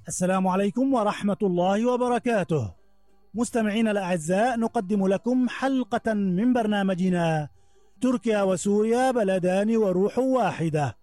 السلام عليكم ورحمة الله وبركاته. مستمعينا الأعزاء، نقدم لكم حلقة من برنامجنا تركيا وسوريا بلدان وروح واحدة،